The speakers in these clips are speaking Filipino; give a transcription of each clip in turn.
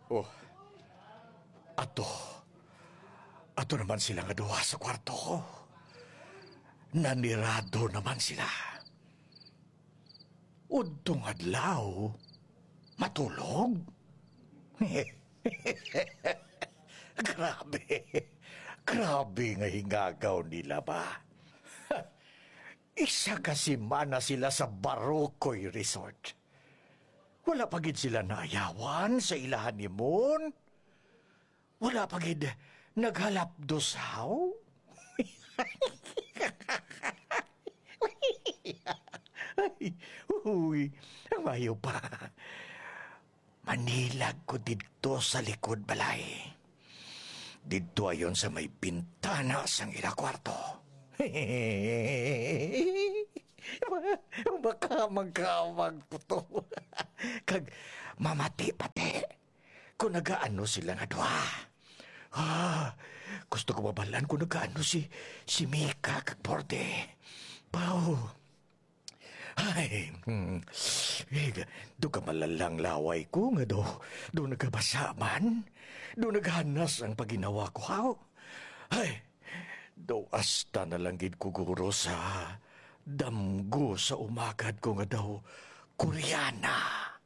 Oh, ato. Ato naman sila nga duha sa kwarto ko. Nanirado naman sila. Udtong adlaw, matulog. Grabe. Grabe nga hingagaw nila ba? Isa kasi mana sila sa Barokoy Resort. Wala pagid sila naayawan sa ilahan ni Mon. Wala pagid naghalapdosaw. Ay, uy, ang mayo pa. Manilag ko dito sa likod balay. Dito ayon sa may bintana sang ila kwarto. Baka magkamag po to. Kag mamati pati. Kung nagaano sila nga duha. Gusto ko mabalan kung nagaano si Mika kag Borde. Pao. Ay, do ka malalang laway ko nga do nagabasaman. Do naghanas ang paginawa ko, haw. Ay, do asta na lang gid ko guro sa damgo sa umakad ko nga daw Koreana.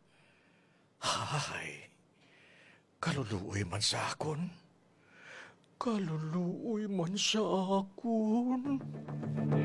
Ay, kaluluoy man sa akon. Kaluluoy man sa akon.